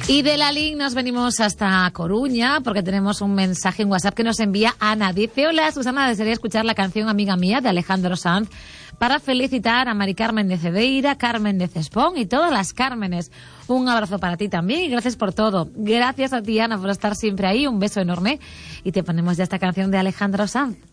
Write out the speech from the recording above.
Y de la link nos venimos hasta Coruña porque tenemos un mensaje en WhatsApp que nos envía Ana. Dice: hola Susana, desearía escuchar la canción Amiga Mía de Alejandro Sanz para felicitar a Mari Carmen de Cedeira, Carmen de Cespón y todas las Cármenes. Un abrazo para ti también y gracias por todo. Gracias a ti, Ana, por estar siempre ahí. Un beso enorme y te ponemos ya esta canción de Alejandro Sanz.